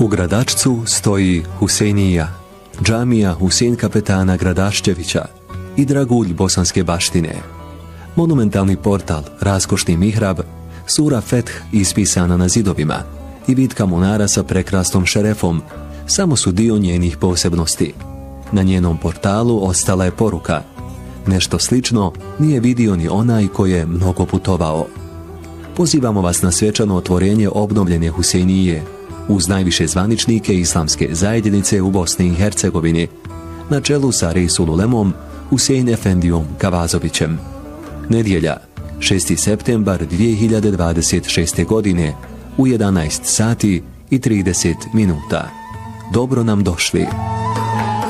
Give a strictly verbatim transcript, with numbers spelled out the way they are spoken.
U Gradačcu stoji Husejnija, džamija Husein kapetana Gradaščevića i dragulj bosanske baštine. Monumentalni portal, raskošni mihrab, sura Feth ispisana na zidovima i vitka munara sa prekrasnom šerefom samo su dio njenih posebnosti. Na njenom portalu ostala je poruka: nešto slično nije vidio ni onaj ko je mnogo putovao. Pozivamo vas na svečano otvorenje obnovljene Husejnije uz najviše zvaničnike islamske zajednice u Bosni i Hercegovini, na čelu sa Reisul Ulemom Husein Efendijom Kavazovićem. Nedjelja, šesti septembar dvije hiljade dvadeset šeste. godine u jedanaest sati i trideset minuta. Dobro nam došli.